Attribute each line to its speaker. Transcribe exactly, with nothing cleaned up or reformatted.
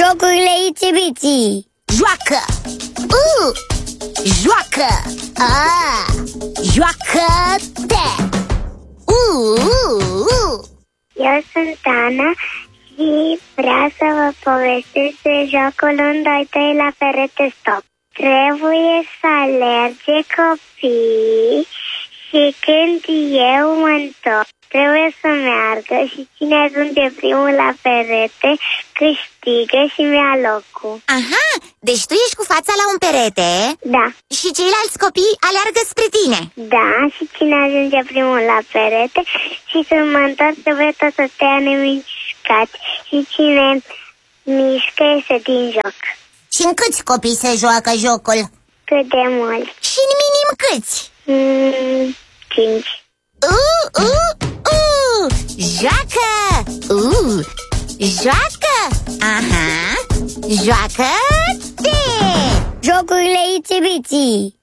Speaker 1: Jocurile Itsy-Bitsy.
Speaker 2: Joacă! Uh! Joacă! Ah! Joacă-te! Uh! Uh! Uh!
Speaker 1: Eu sunt Ana și vreau să vă povestesc de jocul unu, doi, trei la perete stop. Trebuie să alerge copii și când eu mă întorc, trebuie să meargă și cine ajunge primul la perete câștigă și mi-a locul.
Speaker 2: Aha, deci tu ești cu fața la un perete?
Speaker 1: Da.
Speaker 2: Și ceilalți copii aleargă spre tine?
Speaker 1: Da, și cine ajunge primul la perete și când mă întorc trebuie tot să stea nemișcați și cine mișcă este din joc.
Speaker 2: Și în câți copii se joacă jocul?
Speaker 1: Cât de mult?
Speaker 2: Și în minim câți?
Speaker 1: Mm, cinci.
Speaker 2: Uh, uh, uh! Joacă! Uh! Joacă! Aha! Joacă-te!
Speaker 1: Jocurile Itsy-Bitsy.